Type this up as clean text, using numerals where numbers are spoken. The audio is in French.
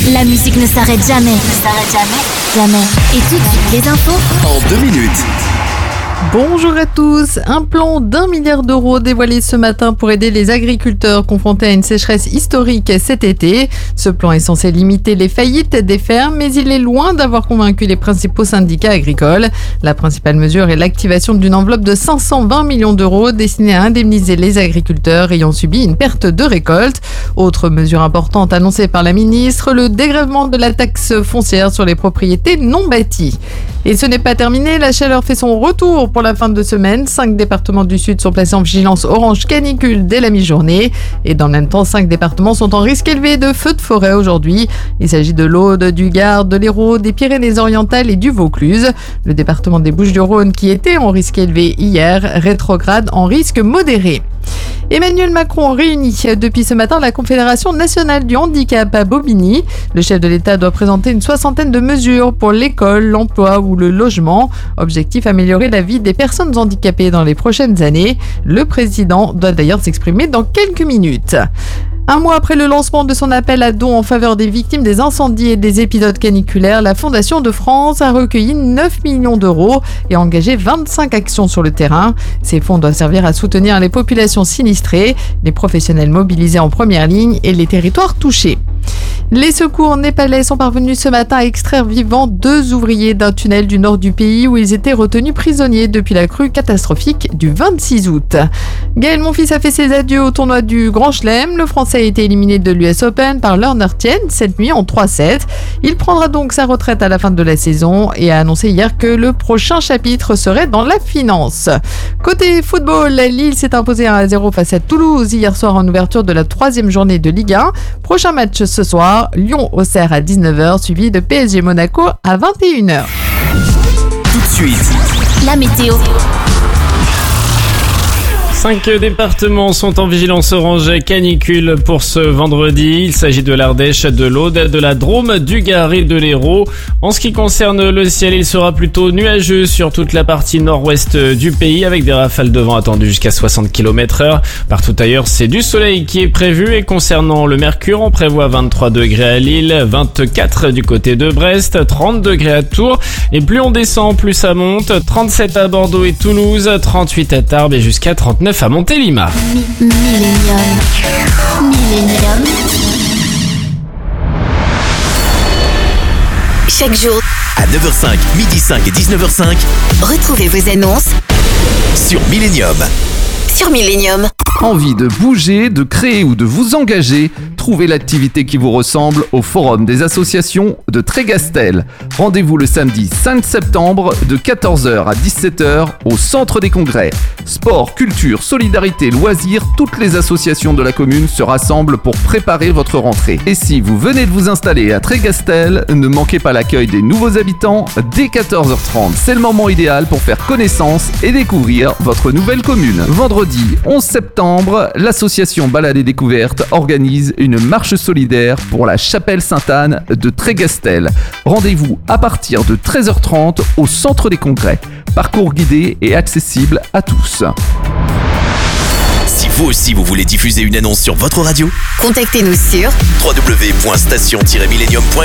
La musique ne s'arrête jamais. Jamais. Et tout de suite, les infos en 2 minutes. Bonjour à tous. Un plan d'1 milliard d'euros dévoilé ce matin pour aider les agriculteurs confrontés à une sécheresse historique cet été. Ce plan est censé limiter les faillites des fermes, mais il est loin d'avoir convaincu les principaux syndicats agricoles. La principale mesure est l'activation d'une enveloppe de 520 millions d'euros destinée à indemniser les agriculteurs ayant subi une perte de récolte. Autre mesure importante annoncée par la ministre, le dégrèvement de la taxe foncière sur les propriétés non bâties. Et ce n'est pas terminé, la chaleur fait son retour pour la fin de semaine. 5 départements du Sud sont placés en vigilance orange canicule dès la mi-journée. Et dans le même temps, 5 départements sont en risque élevé de feux de forêt aujourd'hui. Il s'agit de l'Aude, du Gard, de l'Hérault, des Pyrénées-Orientales et du Vaucluse. Le département des Bouches-du-Rhône, qui était en risque élevé hier, rétrograde en risque modéré. Emmanuel Macron réunit depuis ce matin la Confédération nationale du handicap à Bobigny. Le chef de l'État doit présenter une 60aine de mesures pour l'école, l'emploi ou le logement. Objectif, améliorer la vie des personnes handicapées dans les prochaines années. Le président doit d'ailleurs s'exprimer dans quelques minutes. Un mois après le lancement de son appel à dons en faveur des victimes des incendies et des épisodes caniculaires, la Fondation de France a recueilli 9 millions d'euros et engagé 25 actions sur le terrain. Ces fonds doivent servir à soutenir les populations sinistrées, les professionnels mobilisés en première ligne et les territoires touchés. Les secours népalais sont parvenus ce matin à extraire vivants 2 ouvriers d'un tunnel du nord du pays où ils étaient retenus prisonniers depuis la crue catastrophique du 26 août. Gaël Monfils a fait ses adieux au tournoi du Grand Chelem. Le Français a été éliminé de l'US Open par Lerner Tien cette nuit en 3-7. Il prendra donc sa retraite à la fin de la saison et a annoncé hier que le prochain chapitre serait dans la finance. Côté football, Lille s'est imposé 1-0 face à Toulouse hier soir en ouverture de la 3e journée de Ligue 1. Prochain match ce soir, Lyon-Auxerre à 19h, suivi de PSG Monaco à 21h. Tout de suite, la météo. 5 départements sont en vigilance orange canicule pour ce vendredi. Il s'agit de l'Ardèche, de l'Aude, de la Drôme, du Gard et de l'Hérault. En ce qui concerne le ciel, il sera plutôt nuageux sur toute la partie nord-ouest du pays avec des rafales de vent attendues jusqu'à 60 km/h. Partout ailleurs, c'est du soleil qui est prévu. Et concernant le mercure, on prévoit 23 degrés à Lille, 24 du côté de Brest, 30 degrés à Tours. Et plus on descend, plus ça monte. 37 à Bordeaux et Toulouse, 38 à Tarbes et jusqu'à 39 à Montélimar. Millennium. Chaque jour, à 9h05, 12h05 et 19h05, retrouvez vos annonces sur Millennium. Envie de bouger, de créer ou de vous engager? Trouvez l'activité qui vous ressemble au Forum des associations de Trégastel. Rendez-vous le samedi 5 septembre de 14h à 17h au Centre des Congrès. Sport, culture, solidarité, loisirs, toutes les associations de la commune se rassemblent pour préparer votre rentrée. Et si vous venez de vous installer à Trégastel, ne manquez pas l'accueil des nouveaux habitants dès 14h30. C'est le moment idéal pour faire connaissance et découvrir votre nouvelle commune. Vendredi 11 septembre, l'association Balade et Découverte organise une marche solidaire pour la chapelle Sainte-Anne de Trégastel. Rendez-vous à partir de 13h30 au Centre des Congrès. Parcours guidé et accessible à tous. Si vous aussi vous voulez diffuser une annonce sur votre radio, contactez-nous sur www.station-millennium.com